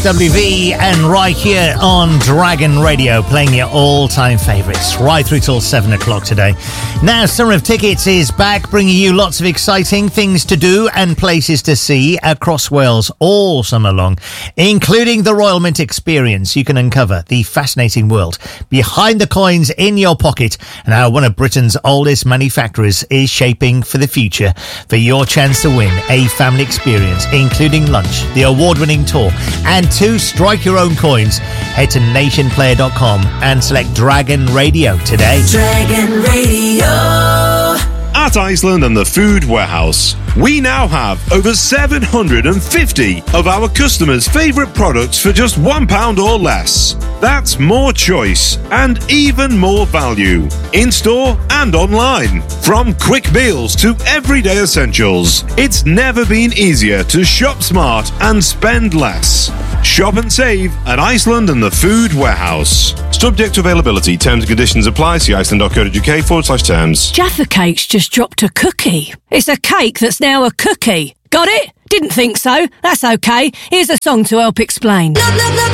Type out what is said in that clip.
WV and right here on Dragon Radio, playing your all-time favourites right through till 7 o'clock today. Now, Summer of Tickets is back, bringing you lots of exciting things to do and places to see across Wales all summer long, including the Royal Mint Experience. You can uncover the fascinating world behind the coins in your pocket and how one of Britain's oldest manufacturers is shaping for the future. For your chance to win a family experience, including lunch, the award-winning tour, and to strike your own coins, head to nationplayer.com and select Dragon Radio today. Dragon Radio. At Iceland and the Food Warehouse, we now have over 750 of our customers' favourite products for just £1 or less. That's more choice and even more value, in-store and online. From quick meals to everyday essentials, it's never been easier to shop smart and spend less. Shop and save at Iceland and the Food Warehouse. Subject to availability, terms and conditions apply. See iceland.co.uk/terms. Jaffa Cakes just dropped a cookie. It's a cake that's now a cookie. Got it? Didn't think so. That's okay. Here's a song to help explain.